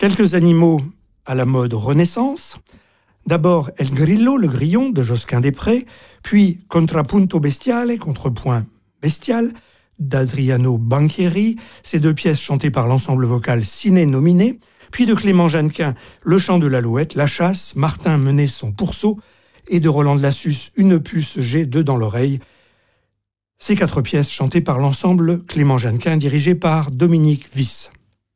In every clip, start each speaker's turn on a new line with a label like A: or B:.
A: Quelques animaux à la mode Renaissance. D'abord El Grillo, le grillon de Josquin-des-Prés, puis Contrapunto Bestiale, contrepoint bestial, d'Adriano Banchieri, ces deux pièces chantées par l'ensemble vocal Ciné Nominé, puis de Clément Jeannequin, Le chant de l'alouette, La chasse, Martin menait son pourceau, et de Roland de Lassus, Une puce G2 dans l'oreille. Ces 4 pièces chantées par l'ensemble Clément Jeannequin, dirigé par Dominique Wyss.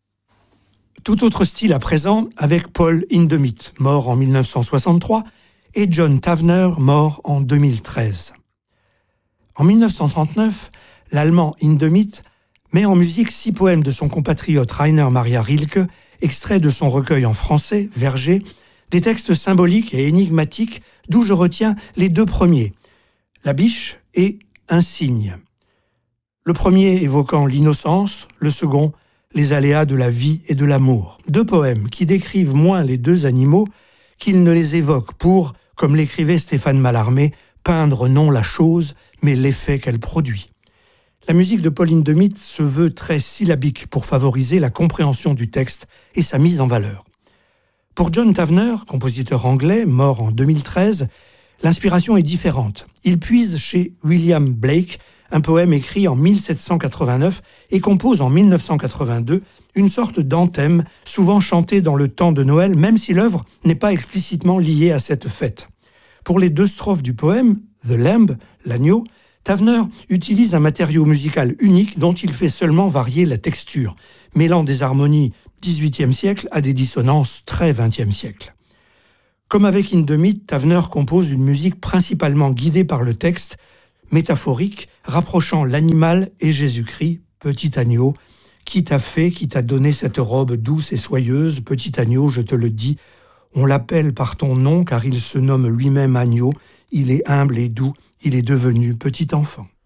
A: Tout autre style à présent avec Paul Hindemith, mort en 1963, et John Tavener, mort en 2013. En 1939, l'Allemand Hindemith met en musique 6 poèmes de son compatriote Rainer Maria Rilke, extraits de son recueil en français, Verger, des textes symboliques et énigmatiques d'où je retiens les 2 premiers, La biche et Un cygne. Le premier évoquant l'innocence, le second les aléas de la vie et de l'amour. 2 poèmes qui décrivent moins les 2 animaux qu'ils ne les évoquent pour, comme l'écrivait Stéphane Mallarmé, peindre non la chose, mais l'effet qu'elle produit. La musique de Paul Hindemith se veut très syllabique pour favoriser la compréhension du texte et sa mise en valeur. Pour John Tavener, compositeur anglais, mort en 2013, l'inspiration est différente. Il puise chez William Blake, un poème écrit en 1789 et compose en 1982 une sorte d'anthème souvent chanté dans le temps de Noël, même si l'œuvre n'est pas explicitement liée à cette fête. Pour les 2 strophes du poème, The Lamb, l'agneau, Tavener utilise un matériau musical unique dont il fait seulement varier la texture, mêlant des harmonies XVIIIe siècle à des dissonances très XXe siècle. Comme avec Hindemith, Tavener compose une musique principalement guidée par le texte, métaphorique, rapprochant l'animal et Jésus-Christ, petit agneau, qui t'a fait, qui t'a donné cette robe douce et soyeuse, petit agneau, je te le dis, on l'appelle par ton nom car il se nomme lui-même agneau, il est humble et doux, il est devenu petit enfant.